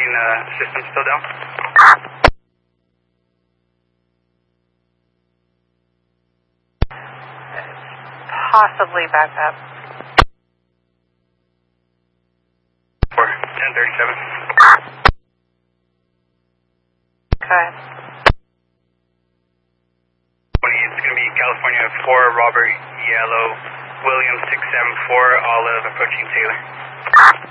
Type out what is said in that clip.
main system still down? Possibly back up. 1037. Go ahead. It's going to be California 4, Robert, Yellow, William 674, Olive, approaching Taylor.